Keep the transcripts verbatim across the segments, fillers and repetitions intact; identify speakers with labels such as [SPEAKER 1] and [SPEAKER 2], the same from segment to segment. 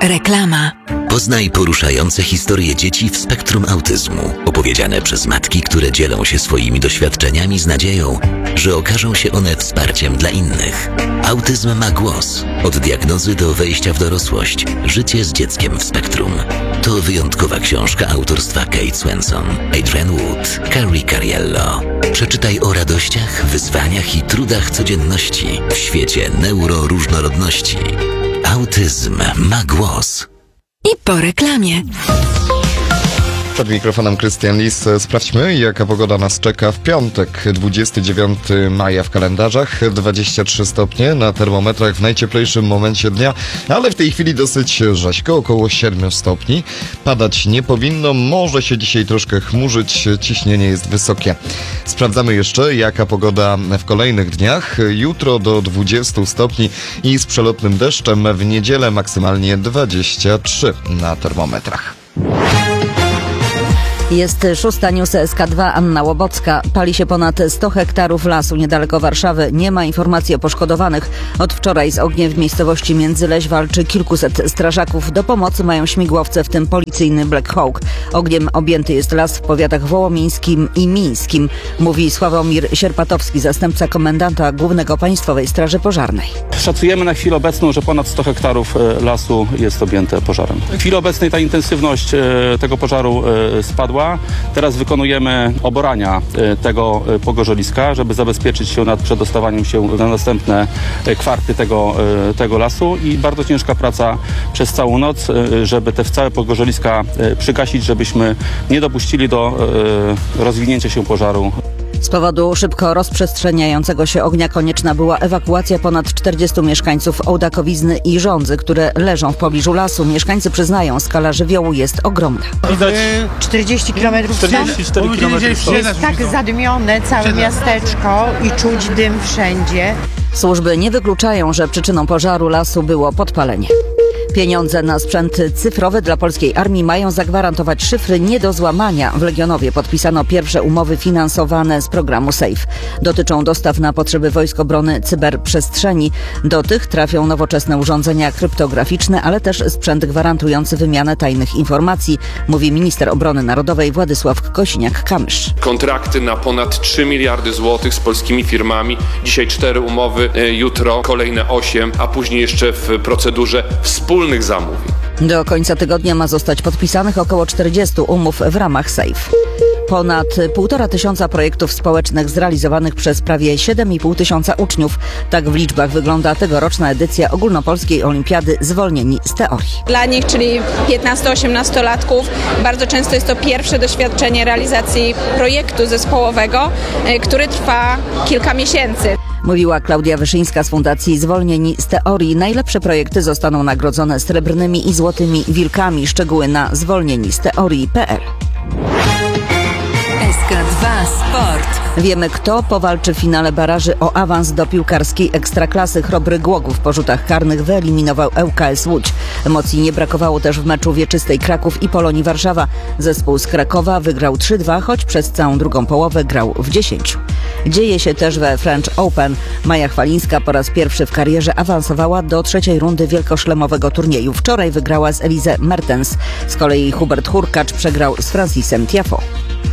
[SPEAKER 1] Reklama.
[SPEAKER 2] Poznaj poruszające historie dzieci w spektrum autyzmu, opowiedziane przez matki, które dzielą się swoimi doświadczeniami z nadzieją, że okażą się one wsparciem dla innych. Autyzm ma głos. Od diagnozy do wejścia w dorosłość. Życie z dzieckiem w spektrum. To wyjątkowa książka autorstwa Kate Swenson, Adrian Wood, Carrie Cariello. Przeczytaj o radościach, wyzwaniach i trudach codzienności w świecie neuroróżnorodności. Autyzm ma głos.
[SPEAKER 1] I po reklamie.
[SPEAKER 3] Przed mikrofonem Krystian Lis. Sprawdźmy, jaka pogoda nas czeka w piątek, dwudziestego dziewiątego maja w kalendarzach. dwadzieścia trzy stopnie na termometrach w najcieplejszym momencie dnia, ale w tej chwili dosyć rzeźko, około siedem stopni. Padać nie powinno, może się dzisiaj troszkę chmurzyć, ciśnienie jest wysokie. Sprawdzamy jeszcze, jaka pogoda w kolejnych dniach. Jutro do dwudziestu stopni i z przelotnym deszczem, w niedzielę maksymalnie dwadzieścia trzy na termometrach.
[SPEAKER 4] Jest szósta, News S K dwa, Anna Łobocka. Pali się ponad sto hektarów lasu niedaleko Warszawy. Nie ma informacji o poszkodowanych. Od wczoraj z ogniem w miejscowości Międzyleś walczy kilkuset strażaków. Do pomocy mają śmigłowce, w tym policyjny Black Hawk. Ogniem objęty jest las w powiatach wołomińskim i mińskim, mówi Sławomir Sierpatowski, zastępca komendanta Głównego Państwowej Straży Pożarnej.
[SPEAKER 5] Szacujemy na chwilę obecną, że ponad sto hektarów lasu jest objęte pożarem. W chwili obecnej ta intensywność tego pożaru spadła. Teraz wykonujemy oborania tego pogorzeliska, żeby zabezpieczyć się nad przedostawaniem się na następne kwarty tego, tego lasu i bardzo ciężka praca przez całą noc, żeby te całe pogorzeliska przygasić, żebyśmy nie dopuścili do rozwinięcia się pożaru.
[SPEAKER 4] Z powodu szybko rozprzestrzeniającego się ognia konieczna była ewakuacja ponad czterdziestu mieszkańców Ołdakowizny i Żądzy, które leżą w pobliżu lasu. Mieszkańcy przyznają, skala żywiołu jest ogromna.
[SPEAKER 6] Widać czterdzieści kilometrów
[SPEAKER 5] czterdzieści cztery kilometry stąd.
[SPEAKER 6] Jest tak zadmione całe miasteczko i czuć dym wszędzie.
[SPEAKER 4] Służby nie wykluczają, że przyczyną pożaru lasu było podpalenie. Pieniądze na sprzęt cyfrowy dla polskiej armii mają zagwarantować szyfry nie do złamania. W Legionowie podpisano pierwsze umowy finansowane z programu SAFE. Dotyczą dostaw na potrzeby Wojsk Obrony cyberprzestrzeni. Do tych trafią nowoczesne urządzenia kryptograficzne, ale też sprzęt gwarantujący wymianę tajnych informacji, mówi minister obrony narodowej Władysław Kosiniak-Kamysz.
[SPEAKER 7] Kontrakty na ponad trzy miliardy złotych z polskimi firmami. Dzisiaj cztery umowy, jutro kolejne osiem, a później jeszcze w procedurze wspólnej zamówień.
[SPEAKER 4] Do końca tygodnia ma zostać podpisanych około czterdziestu umów w ramach SAFE. Ponad półtora tysiąca projektów społecznych zrealizowanych przez prawie siedem i pół tysiąca uczniów. Tak w liczbach wygląda tegoroczna edycja ogólnopolskiej olimpiady Zwolnieni z teorii.
[SPEAKER 8] Dla nich, czyli piętnasto-osiemnastolatków, bardzo często jest to pierwsze doświadczenie realizacji projektu zespołowego, który trwa kilka miesięcy.
[SPEAKER 4] Mówiła Klaudia Wyszyńska z Fundacji Zwolnieni z teorii. Najlepsze projekty zostaną nagrodzone srebrnymi i złotymi wilkami. Szczegóły na zwolnieni z teorii kropka p l.
[SPEAKER 1] S K dwa Sport.
[SPEAKER 4] Wiemy, kto powalczy w finale baraży o awans do piłkarskiej ekstraklasy. Chrobry Głogów po rzutach karnych wyeliminował L K S Łódź. Emocji nie brakowało też w meczu Wieczystej Kraków i Polonii Warszawa. Zespół z Krakowa wygrał trzy dwa, choć przez całą drugą połowę grał w dziesięciu. Dzieje się też we French Open. Maja Chwalińska po raz pierwszy w karierze awansowała do trzeciej rundy wielkoszlemowego turnieju. Wczoraj wygrała z Elise Mertens. Z kolei Hubert Hurkacz przegrał z Francisem Tiafoe.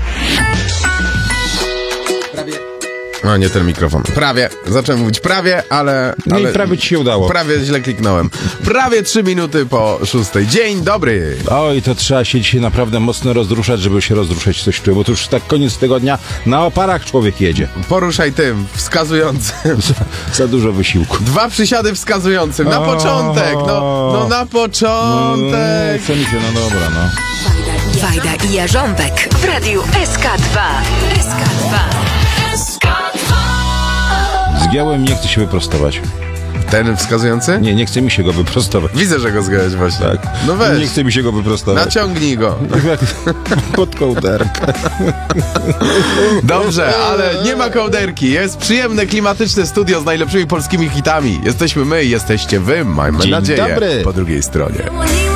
[SPEAKER 9] No nie ten mikrofon. Prawie. Zacząłem mówić prawie, ale...
[SPEAKER 10] No
[SPEAKER 9] ale
[SPEAKER 10] i prawie ci się udało.
[SPEAKER 9] Prawie źle kliknąłem. Prawie trzy minuty po szóstej. Dzień dobry.
[SPEAKER 10] Oj, to trzeba się dzisiaj naprawdę mocno rozruszać, żeby się rozruszać coś czuło, bo to już tak koniec tygodnia na oparach człowiek jedzie.
[SPEAKER 9] Poruszaj tym wskazującym.
[SPEAKER 10] Za, za dużo wysiłku.
[SPEAKER 9] Dwa przysiady wskazującym. Na początek. No, no na początek.
[SPEAKER 10] Chce mi się, no dobra, no.
[SPEAKER 1] Wajda i Jarząbek w radiu S K dwa. S K dwa. S K dwa.
[SPEAKER 10] Zgiąłem, nie chcę się wyprostować.
[SPEAKER 9] Ten wskazujący?
[SPEAKER 10] Nie, nie chce mi się go wyprostować.
[SPEAKER 9] Widzę, że go zgałeś właśnie.
[SPEAKER 10] Tak.
[SPEAKER 9] No weź.
[SPEAKER 10] Nie chce mi się go wyprostować.
[SPEAKER 9] Naciągnij go.
[SPEAKER 10] Pod kołderkę.
[SPEAKER 9] Dobrze, ale nie ma kołderki. Jest przyjemne, klimatyczne studio z najlepszymi polskimi hitami. Jesteśmy my, jesteście wy. Mamy
[SPEAKER 10] Dzień
[SPEAKER 9] nadzieję.
[SPEAKER 10] Dobry.
[SPEAKER 9] Po drugiej stronie.